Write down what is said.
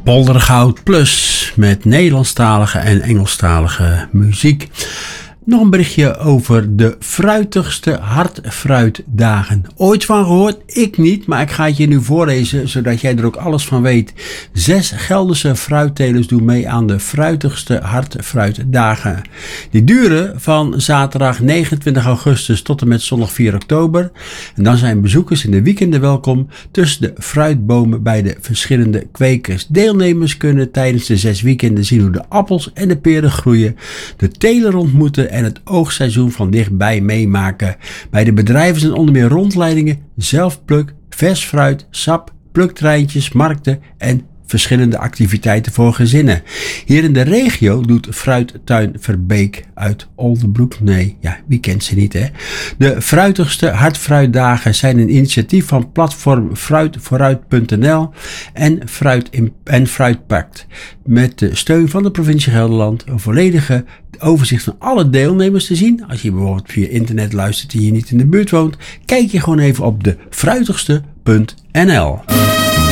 Poldergoud Plus met Nederlandstalige en Engelstalige muziek. Nog een berichtje over de fruitigste hartfruitdagen. Ooit van gehoord? Ik niet, maar ik ga het je nu voorlezen, zodat jij er ook alles van weet. 6 Gelderse fruittelers doen mee aan de fruitigste hartfruitdagen. Die duren van zaterdag 29 augustus tot en met zondag 4 oktober. En dan zijn bezoekers in de weekenden welkom tussen de fruitbomen bij de verschillende kwekers. Deelnemers kunnen tijdens de 6 weekenden zien hoe de appels en de peren groeien, de teler ontmoeten en het oogseizoen van dichtbij meemaken. Bij de bedrijven zijn onder meer rondleidingen, zelfpluk, vers fruit, sap, pluktreintjes, markten en verschillende activiteiten voor gezinnen. Hier in de regio doet Fruittuin Verbeek uit Oldenbroek. Nee, ja, wie kent ze niet, hè? De fruitigste hartfruitdagen zijn een initiatief van platform fruitvooruit.nl en Fruitpact. Met de steun van de provincie Gelderland een volledige overzicht van alle deelnemers te zien. Als je bijvoorbeeld via internet luistert en je niet in de buurt woont, kijk je gewoon even op de fruitigste.nl.